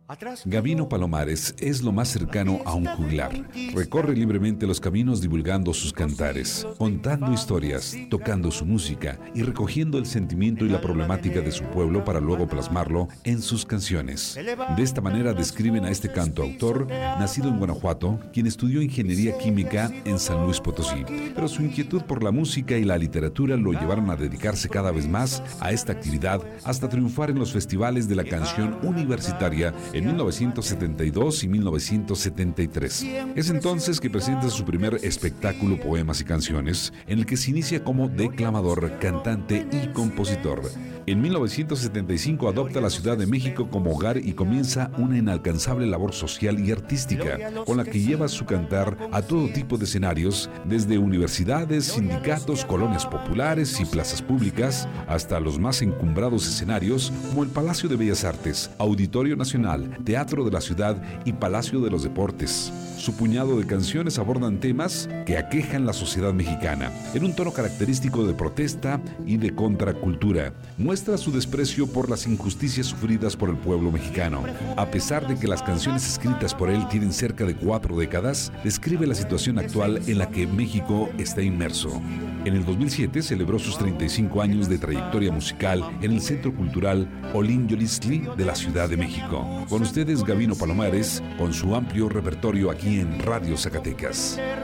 Gabino Palomares es lo más cercano a un juglar. Recorre libremente los caminos divulgando sus cantares, contando historias, tocando su música y recogiendo el sentimiento y la problemática de su pueblo para luego plasmarlo en sus canciones. De esta manera describen a este cantautor, nacido en Guanajuato, quien estudió ingeniería química en San Luis Potosí. Pero su inquietud por la música y la literatura lo llevaron a dedicarse cada vez más a esta actividad hasta triunfar en los festivales de la canción universitaria en 1972 y 1973. Es entonces que presenta su primer espectáculo Poemas y Canciones, en el que se inicia como declamador, cantante y compositor. En 1975 adopta la Ciudad de México como hogar y comienza una inalcanzable labor social y artística, con la que lleva su cantar a todo tipo de escenarios, desde universidades, sindicatos, colonias populares y plazas públicas, hasta los más encumbrados escenarios como el Palacio de Bellas Artes, Auditorio Nacional, Teatro de la Ciudad y Palacio de los Deportes. Su puñado de canciones abordan temas que aquejan la sociedad mexicana, en un tono característico de protesta y de contracultura. Muestra su desprecio por las injusticias sufridas por el pueblo mexicano. A pesar de que las canciones escritas por él tienen cerca de 4 décadas, describe la situación actual en la que México está inmerso. En el 2007 celebró sus 35 años de trayectoria musical en el Centro Cultural Olin Yolisli de la Ciudad de México. Con ustedes, Gabino Palomares, con su amplio repertorio aquí en Radio Zacatecas.